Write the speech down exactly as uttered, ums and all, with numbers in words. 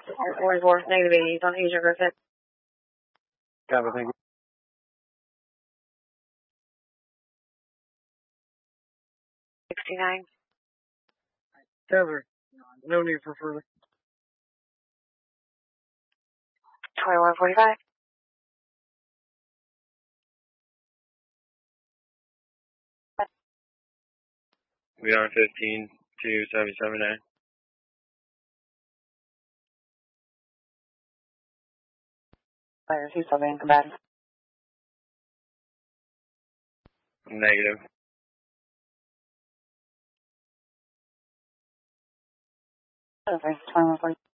forty-four, negative eighty, on Asia Griffith. Copy, thank you. sixty-nine. Cover. No need for further. twenty-one forty-five. We are fifteen to seventy-seven A. Fire, two seven, combatant. Negative. Okay, twenty-one forty.